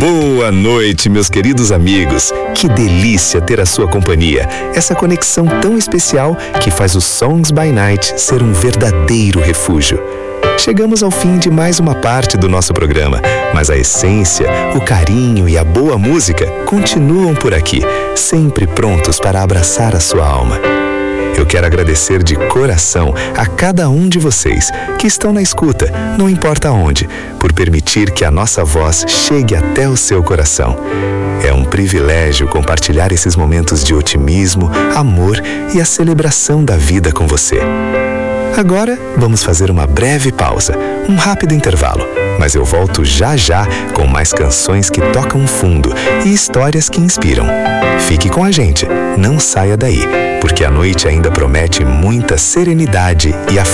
Boa noite, meus queridos amigos. Que delícia ter a sua companhia. Essa conexão tão especial que faz o Songs by Night ser um verdadeiro refúgio. Chegamos ao fim de mais uma parte do nosso programa, mas a essência, o carinho e a boa música continuam por aqui, sempre prontos para abraçar a sua alma. Eu quero agradecer de coração a cada um de vocês que estão na escuta, não importa onde, por permitir que a nossa voz chegue até o seu coração. É um privilégio compartilhar esses momentos de otimismo, amor e a celebração da vida com você. Agora, vamos fazer uma breve pausa, um rápido intervalo, mas eu volto já já com mais canções que tocam fundo e histórias que inspiram. Fique com a gente, não saia daí, porque a noite ainda promete muita serenidade e